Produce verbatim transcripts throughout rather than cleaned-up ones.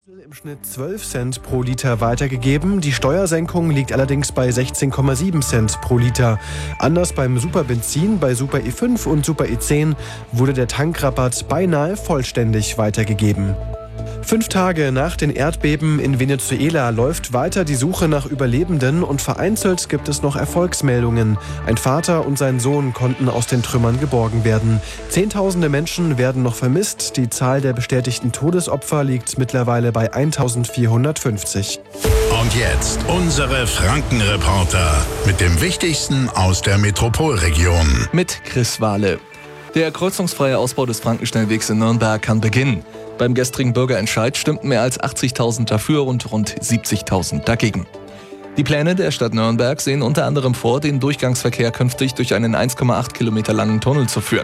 Im Schnitt zwölf Cent pro Liter weitergegeben. Die Steuersenkung liegt allerdings bei sechzehn Komma sieben Cent pro Liter. Anders beim Superbenzin, bei Super E fünf und Super E zehn wurde der Tankrabatt beinahe vollständig weitergegeben. Fünf Tage nach den Erdbeben in Venezuela läuft weiter die Suche nach Überlebenden und vereinzelt gibt es noch Erfolgsmeldungen. Ein Vater und sein Sohn konnten aus den Trümmern geborgen werden. Zehntausende Menschen werden noch vermisst. Die Zahl der bestätigten Todesopfer liegt mittlerweile bei eintausendvierhundertfünfzig. Und jetzt unsere Frankenreporter mit dem Wichtigsten aus der Metropolregion. Mit Chris Wahle. Der kreuzungsfreie Ausbau des Frankenschnellwegs in Nürnberg kann beginnen. Beim gestrigen Bürgerentscheid stimmten mehr als achtzigtausend dafür und rund siebzigtausend dagegen. Die Pläne der Stadt Nürnberg sehen unter anderem vor, den Durchgangsverkehr künftig durch einen eins Komma acht Kilometer langen Tunnel zu führen.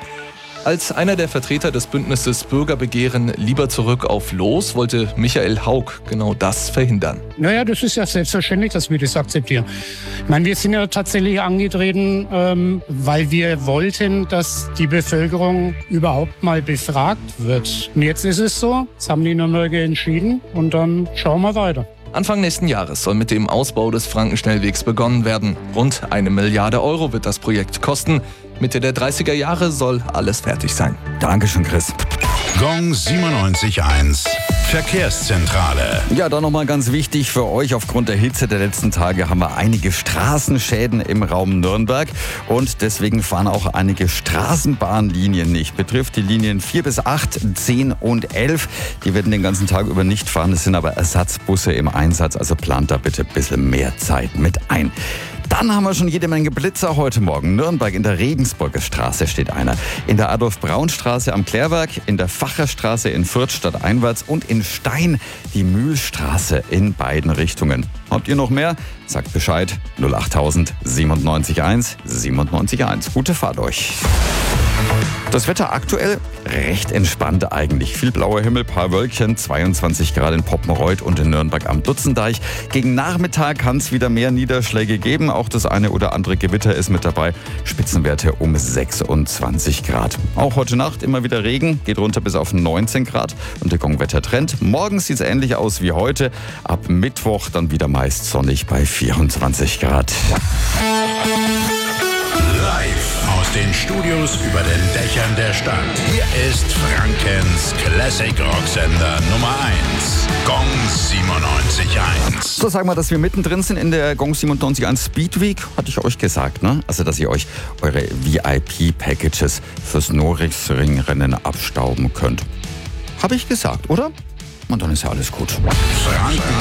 Als einer der Vertreter des Bündnisses Bürgerbegehren Lieber zurück auf Los wollte Michael Haug genau das verhindern. Naja, das ist ja selbstverständlich, dass wir das akzeptieren. Ich meine, wir sind ja tatsächlich angetreten, ähm, weil wir wollten, dass die Bevölkerung überhaupt mal befragt wird. Und jetzt ist es so, jetzt haben die Nürnberger entschieden und dann schauen wir weiter. Anfang nächsten Jahres soll mit dem Ausbau des Frankenschnellwegs begonnen werden. Rund eine Milliarde Euro wird das Projekt kosten. Mitte der dreißiger Jahre soll alles fertig sein. Dankeschön, Chris. Gong siebenundneunzig Komma eins. Verkehrszentrale. Ja, dann nochmal ganz wichtig für euch. Aufgrund der Hitze der letzten Tage haben wir einige Straßenschäden im Raum Nürnberg. Und deswegen fahren auch einige Straßenbahnlinien nicht. Betrifft die Linien vier bis acht, zehn und elf. Die werden den ganzen Tag über nicht fahren. Es sind aber Ersatzbusse im Einsatz. Also plant da bitte ein bisschen mehr Zeit mit ein. Dann haben wir schon jede Menge Blitzer heute Morgen. Nürnberg in der Regensburger Straße steht einer. In der Adolf-Braun-Straße am Klärwerk, in der Facherstraße in Fürth stadteinwärts und in Stein die Mühlstraße in beiden Richtungen. Habt ihr noch mehr? Sagt Bescheid. null achttausend siebenundneunzig eins siebenundneunzig eins. Gute Fahrt euch. Das Wetter aktuell recht entspannt eigentlich. Viel blauer Himmel, paar Wölkchen, zweiundzwanzig Grad in Poppenreuth und in Nürnberg am Dutzendeich. Gegen Nachmittag kann es wieder mehr Niederschläge geben. Auch das eine oder andere Gewitter ist mit dabei. Spitzenwerte um sechsundzwanzig Grad. Auch heute Nacht immer wieder Regen, geht runter bis auf neunzehn Grad. Und der Gongwettertrend. Morgen sieht es ähnlich aus wie heute. Ab Mittwoch dann wieder meist sonnig bei vierundzwanzig Grad. Live aus den Studios über den Dächern der Stadt. Hier ist Frankens Classic Rocksender Nummer eins. Gong siebenundneunzig Komma eins. So, sagen wir, dass wir mittendrin sind in der Gong siebenundneunzig Komma eins Speed Week. Hatte ich euch gesagt, ne? Also, dass ihr euch eure V I P-Packages fürs Nürburgring-Rennen abstauben könnt. Habe ich gesagt, oder? Und dann ist ja alles gut. Franken